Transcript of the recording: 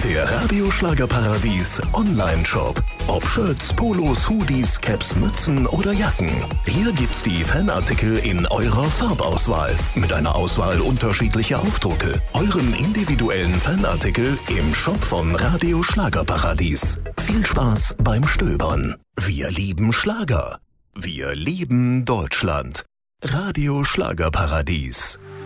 Der Radio Schlagerparadies Online-Shop. Ob Shirts, Polos, Hoodies, Caps, Mützen oder Jacken. Hier gibt's die Fanartikel in eurer Farbauswahl. Mit einer Auswahl unterschiedlicher Aufdrucke. Euren individuellen Fanartikel im Shop von Radio Schlagerparadies. Viel Spaß beim Stöbern. Wir lieben Schlager. Wir lieben Deutschland. Radio Schlagerparadies.